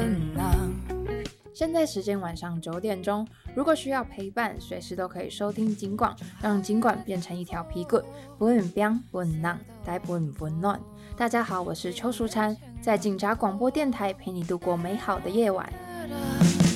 槟榔。现在时间晚上9点钟，如果需要陪伴，随时都可以收听警广，让警广变成一条皮棍，不会很冰，不会很浪，但不会很温暖。大家好，我是邱淑婵，在警察广播电台陪你度过美好的夜晚。